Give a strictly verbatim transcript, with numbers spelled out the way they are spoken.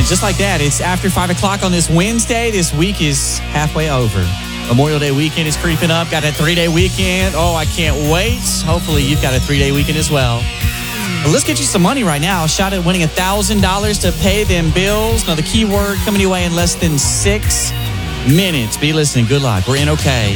just like that, it's after five o'clock on this Wednesday. This week is halfway over. Memorial Day weekend is creeping up. Got a three-day weekend. Oh, I can't wait. Hopefully, you've got a three-day weekend as well. But let's get you some money right now. Shot at winning one thousand dollars to pay them bills. Now, the keyword coming your way in less than six minutes. Be listening. Good luck. We're in okay.